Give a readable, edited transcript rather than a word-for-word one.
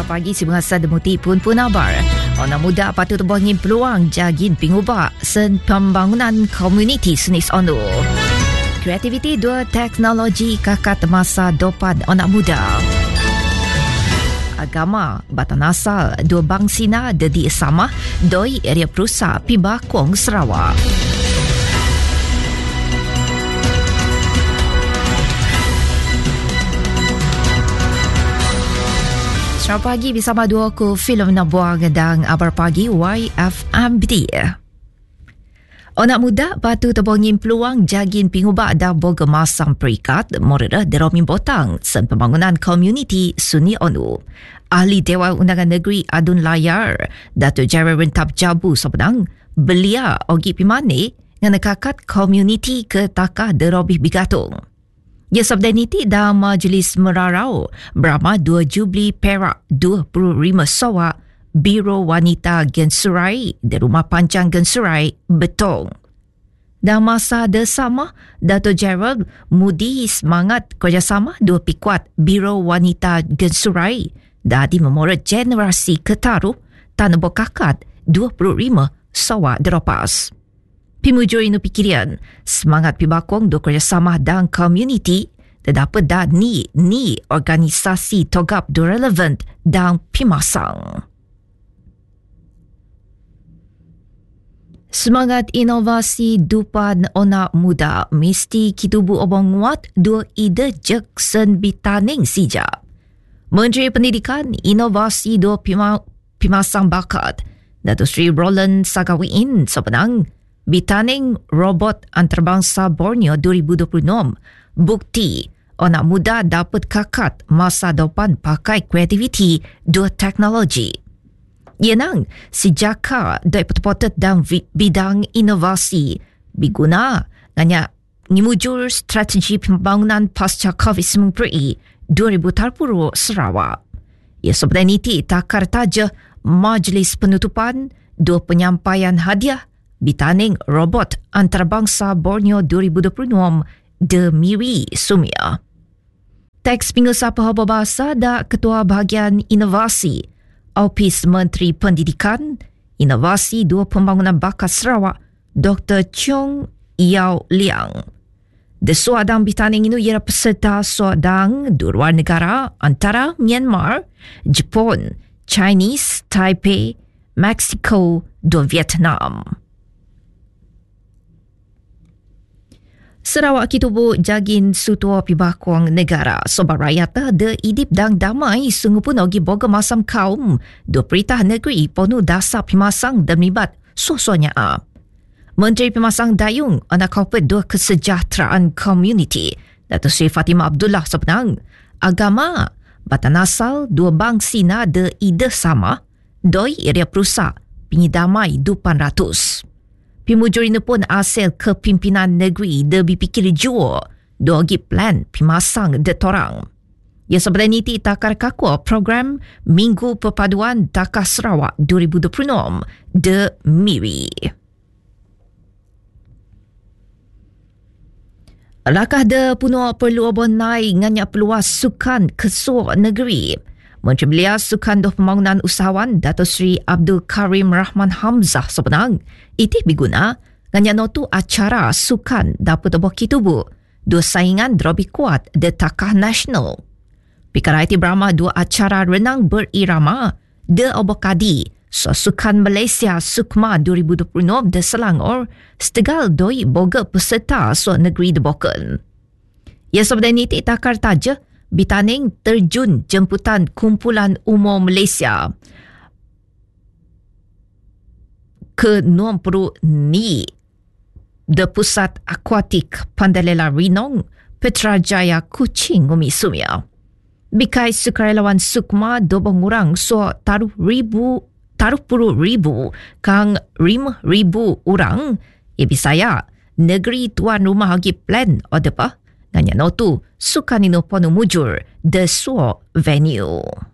Selamat pagi, si Mengasah Demuti pun abar. Orang muda patut terbangin peluang jagin pengubah sen pembangunan komuniti senis onu. Kreativiti dua teknologi kakat masa depan anak muda. Agama batan asal dua bangsina dedi sama doi area perusahaan Pibakong Sarawak. Selamat pagi bersama dua ku filem nabuang dan abar pagi YFMBD. Anak muda batu terbangin peluang jagin pengubah dan boga masang perikat morera deromin botang sen pembangunan komuniti Sunni ONU. Ahli Dewan Undangan Negeri Adun Layar, Datuk Jara Rentap Jabu sebenang belia ogi pimane ngana kakat komuniti ke takah derobih bigatung. Ya sabda niti dalam Majlis Merarau berama 2 Jubli Perak 25 Sawa Biro Wanita Gensurai di Rumah Panjang Gensurai Betong. Dalam masa bersama, Dato' Gerald mudi semangat kerjasama dua pikuat Biro Wanita Gensurai dadi memorat generasi ketaruh tanah bokakat 25 Sawa Deropas. Pimujur inu pikirian, semangat Pibakong do kerjasama dan komuniti terdapat dah ni organisasi togap do relevant dan pimasang. Semangat inovasi dupan anak muda mesti kitubu obong nguat dua ide jek sen bitaning sijap. Menteri Pendidikan, Inovasi dua pimasang bakat, Datuk Seri Roland Sagawiin sebenang bitaning robot antarabangsa Borneo 2026 bukti anak muda dapat kakat masa depan pakai kreativiti dua teknologi. Yenang sejaka dari potet dan bidang inovasi biguna nganya ngimujur strategi pembangunan pasca COVID-19 2030 Sarawak. Ya sebenarnya niti takar taja majlis penutupan dua penyampaian hadiah bitaning robot antarabangsa Borneo 2026 de Miri Sumia. Teks Pengusaha Pahaba Bahasa dan Ketua Bahagian Inovasi Opis Menteri Pendidikan, Inovasi dua Pembangunan Bakat Sarawak Dr. Cheong Yao Liang. De suadang bitaning ini ialah peserta suadang dua luar negara antara Myanmar, Jepun, Chinese, Taipei, Mexico dan Vietnam. Sarawak kitubu jagin sutua Pibakong negara sobat rakyat de idip dan damai sungguh pun ogi boga masam kaum do perintah negeri ponu dasar pimasang dan mibat sosonya a. Menteri Pimasang Dayung anak korporat do kesejahteraan komuniti Datuk Seri Fatimah Abdullah sebenang agama batan asal dua bangsina de ide sama doi area perusahaan pengidamai 200. Pimujur ini pun asal kepimpinan negeri de berfikir jua dogi plan pimasang de torang. Ya sebenarnya niti takar kakua program Minggu Perpaduan Takah Sarawak 2026 de Miri. Lakah de puno perlu abonai nganya peluas sukan kesuar negeri. Menteri Belia Sukan dan Pembangunan Usahawan Datuk Seri Abdul Karim Rahman Hamzah sebenang itih biguna nganya notu acara sukan dapat terboki tubuh dua saingan drobi kuat de takah nasional. Pikara iti berama dua acara renang berirama de obokadi so Sukan Malaysia Sukma 2026 de Selangor setegal doi boga peserta so negeri de Boken. Ya sebenarnya niti takar taja bitaning terjun jemputan Kumpulan Umum Malaysia ke-90 ni de Pusat Akuatik Pandalela Rinong Petrajaya Kuching Umi Sumia. Bikai sukarelawan Sukma dobong orang so taruh puluh ribu kang 5,000 orang ya bisaya negeri tuan rumah lagi plan ada apa nganya notu sukan ino ponu mujur de suo venue.